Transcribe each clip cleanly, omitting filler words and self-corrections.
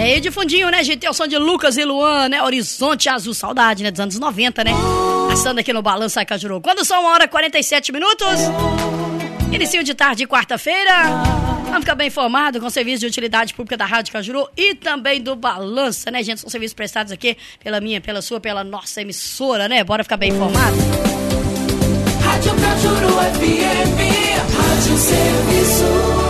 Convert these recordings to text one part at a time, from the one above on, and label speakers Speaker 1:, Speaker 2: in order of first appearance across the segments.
Speaker 1: Aí de fundinho, né, gente? Tem o som de Lucas e Luan, né? Horizonte Azul, saudade, né? Dos anos 90, né? Passando aqui no Balança Cajuru. Quando são 1h47, início de tarde, quarta-feira. Vamos ficar bem informado com o serviço de utilidade pública da Rádio Cajuru e também do Balança, né, gente? São serviços prestados aqui pela minha, pela sua, pela nossa emissora, né? Bora ficar bem informado?
Speaker 2: Rádio Cajuru FM, Rádio Serviço.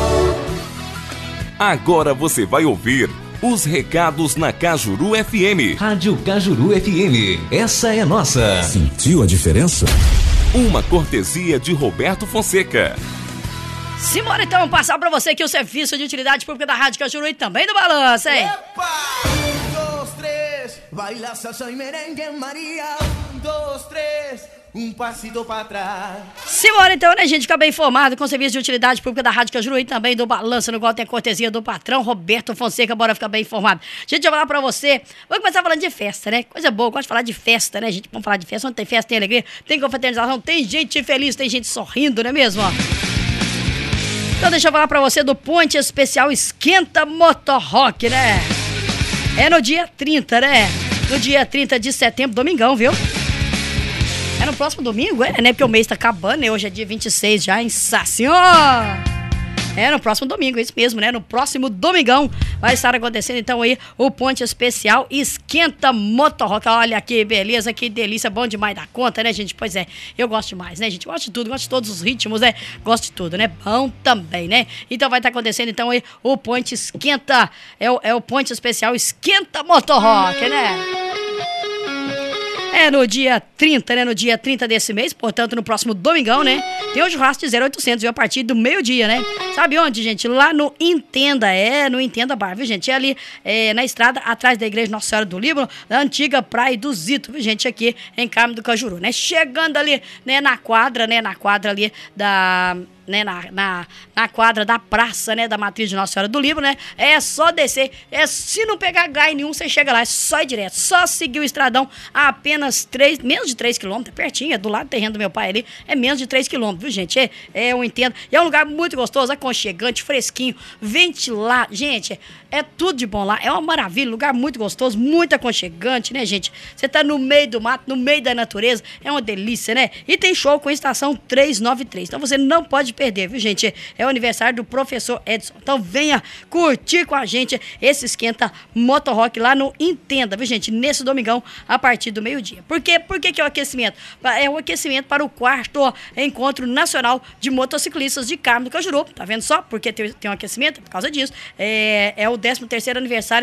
Speaker 3: Agora você vai ouvir os recados na Cajuru FM.
Speaker 4: Rádio Cajuru FM, essa é nossa.
Speaker 5: Sentiu a diferença?
Speaker 3: Uma cortesia de Roberto Fonseca.
Speaker 1: Simbora então passar pra você aqui o serviço de utilidade pública da Rádio Cajuru e também do Balança, hein?
Speaker 6: Epa! 1, 2, 3, baila salsa e merengue, Maria. 1, 2, 3. Passito pra trás.
Speaker 1: Simbora então, né, gente? Ficar bem informado com o serviço de utilidade pública da Rádio Cajuru e também do Balança, no qual tem a cortesia do patrão Roberto Fonseca. Bora ficar bem informado. Gente, eu vou falar pra você. Vamos começar falando de festa, né? Coisa boa, eu gosto de falar de festa, né, gente? Vamos falar de festa. Onde tem festa, tem alegria, tem confraternização, tem gente feliz, tem gente sorrindo, não é mesmo? Ó. Então deixa eu falar pra você do Ponte Especial Esquenta Motor Rock, né? É no dia 30, né? No dia 30 de setembro, domingão, viu? É no próximo domingo, né? Porque o mês tá acabando, né? Hoje é dia 26 já, em Senhor! É no próximo domingo, é isso mesmo, né? No próximo domingão vai estar acontecendo, então, aí, o Ponte Especial Esquenta Motor Rock. Olha que beleza, que delícia, bom demais da conta, né, gente? Pois é, eu gosto demais, né, gente? Gosto de tudo, gosto de todos os ritmos, né? Gosto de tudo, né? Bom também, né? Então vai estar acontecendo, então, aí, o Ponte Esquenta, é o Ponte Especial Esquenta Motor Rock, né? É no dia 30, né? No dia 30 desse mês, portanto, no próximo domingão, né? Tem o churrasco de 0800, viu? A partir do meio-dia, né? Sabe onde, gente? Lá no Entenda, no Entenda Bar, viu, gente? É ali na estrada, atrás da Igreja Nossa Senhora do Líbano, na antiga Praia do Zito, viu, gente? Aqui em Carmo do Cajuru, né? Chegando ali, né? Na quadra ali da... Né, na quadra da praça, né, da Matriz de Nossa Senhora do Líbano, né, é só descer, se não pegar gai nenhum, você chega lá, é só ir direto, só seguir o estradão a apenas menos de 3 quilômetros, pertinho, é do lado do terreno do meu pai ali, é menos de 3 quilômetros, viu, gente, eu entendo, e é um lugar muito gostoso, aconchegante, fresquinho, ventilado, gente, é tudo de bom lá, é uma maravilha, lugar muito gostoso, muito aconchegante, né, gente, você tá no meio do mato, no meio da natureza, é uma delícia, né, e tem show com estação 393, então você não pode perder, viu, gente? É o aniversário do professor Edson. Então venha curtir com a gente esse Esquenta Motor Rock lá no Entenda, viu, gente? Nesse domingão, a partir do meio-dia. Por quê? Por que é o aquecimento? É o aquecimento para o 4º Encontro Nacional de Motociclistas de Carmo do Cajuru. Tá vendo só? Porque tem um aquecimento? Por causa disso. É o 13º aniversário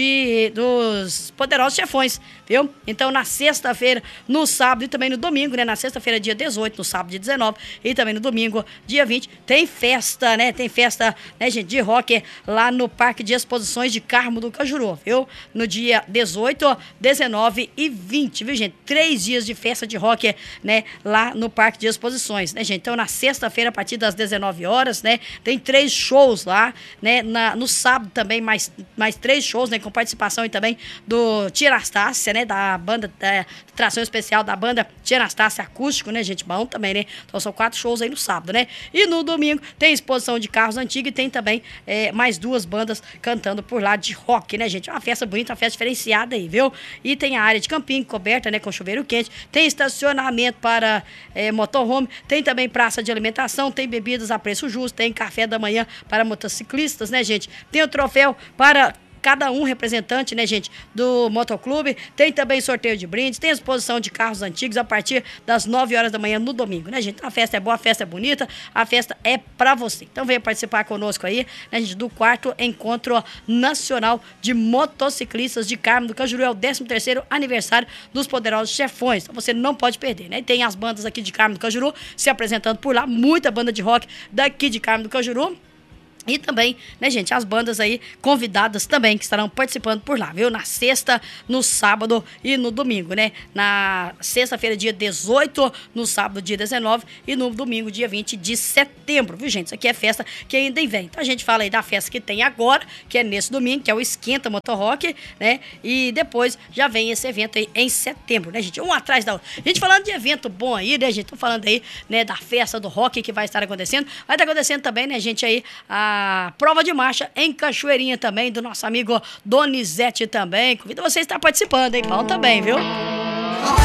Speaker 1: dos Poderosos Chefões, viu? Então, na sexta-feira, no sábado e também no domingo, né? Na sexta-feira, dia 18, no sábado, dia 19 e também no domingo, dia 20, tem festa, né? Tem festa, né, gente, de rock lá no Parque de Exposições de Carmo do Cajuru, viu? No dia 18, 19 e 20, viu, gente? 3 dias de festa de rock, né? Lá no Parque de Exposições, né, gente? Então, na sexta-feira, a partir das 19 horas, né? Tem 3 shows lá, né? No sábado também, mais 3 shows, né? Com participação e também do Tia Anastácia, né? Da banda, tração especial da banda Tia Anastácia Acústico, né, gente? Bom também, né? Então, são 4 shows aí no sábado, né? E no domingo tem exposição de carros antigos e tem também mais 2 bandas cantando por lá de rock, né, gente? Uma festa bonita, uma festa diferenciada aí, viu? E tem a área de camping coberta, né, com chuveiro quente, tem estacionamento para motorhome, tem também praça de alimentação, tem bebidas a preço justo, tem café da manhã para motociclistas, né, gente? Tem o troféu para cada um representante, né, gente, do motoclube. Tem também sorteio de brindes, tem exposição de carros antigos a partir das 9 horas da manhã no domingo, né, gente? A festa é boa, a festa é bonita, a festa é pra você. Então venha participar conosco aí, né, gente, do 4º Encontro Nacional de Motociclistas de Carmo do Cajuru. É o 13º aniversário dos Poderosos Chefões. Então você não pode perder, né? Tem as bandas aqui de Carmo do Cajuru se apresentando por lá, muita banda de rock daqui de Carmo do Cajuru. E também, né, gente, as bandas aí convidadas também que estarão participando por lá, viu? Na sexta, no sábado e no domingo, né? Na sexta-feira, dia 18, no sábado, dia 19 e no domingo, dia 20 de setembro, viu, gente? Isso aqui é festa que ainda vem. Então a gente fala aí da festa que tem agora, que é nesse domingo, que é o Esquenta Motor Rock, né? E depois já vem esse evento aí em setembro, né, gente? Um atrás da outra. A gente falando de evento bom aí, né, gente? Tô falando aí, né, da festa do rock que vai estar acontecendo. Vai estar acontecendo também, né, gente, aí, a a prova de marcha em Cachoeirinha também, do nosso amigo Donizete também. Convido você a estar participando, hein? Bom também, viu?